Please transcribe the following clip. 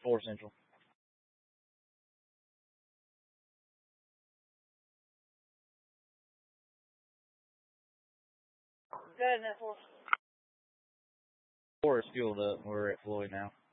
4 Central. Good, net 4. 4 is fueled up. We're at Floyd now.